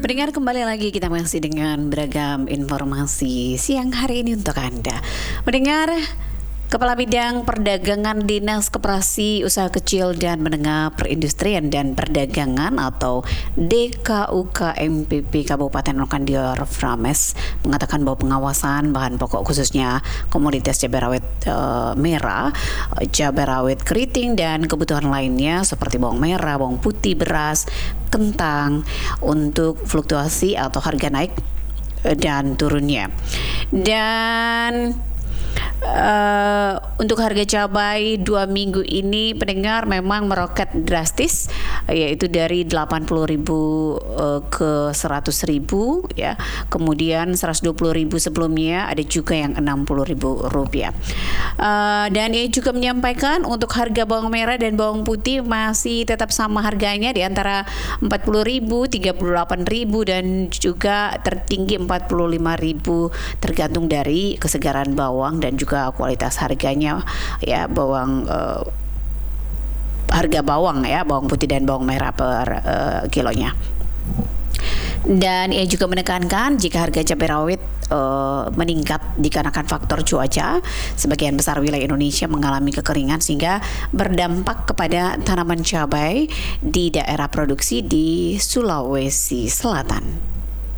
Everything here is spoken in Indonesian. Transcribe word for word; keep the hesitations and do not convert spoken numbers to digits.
Pendengar, kembali lagi kita masih dengan beragam informasi siang hari ini untuk Anda. Pendengar, Kepala Bidang Perdagangan Dinas Koperasi Usaha Kecil dan Menengah Perindustrian dan Perdagangan atau D K U K M P P Kabupaten Lokandior Frames mengatakan bahwa pengawasan bahan pokok khususnya komoditas cabai rawit e, merah, cabai rawit keriting dan kebutuhan lainnya seperti bawang merah, bawang putih, beras, kentang untuk fluktuasi atau harga naik dan turunnya. Dan Uh, untuk harga cabai dua minggu ini pendengar memang meroket drastis, yaitu dari delapan puluh ribu uh, ke seratus ribu ya, kemudian seratus dua puluh ribu sebelumnya, ada juga yang enam puluh ribu rupiah. Uh, dan ia juga menyampaikan untuk harga bawang merah dan bawang putih masih tetap sama harganya di antara empat puluh ribu, tiga puluh delapan ribu dan juga tertinggi empat puluh lima ribu tergantung dari kesegaran bawang dan juga kualitas harganya ya, bawang uh, harga bawang ya, bawang putih dan bawang merah per uh, kilonya. Dan ia juga menekankan jika harga cabai rawit uh, meningkat dikarenakan faktor cuaca, sebagian besar wilayah Indonesia mengalami kekeringan sehingga berdampak kepada tanaman cabai di daerah produksi di Sulawesi Selatan.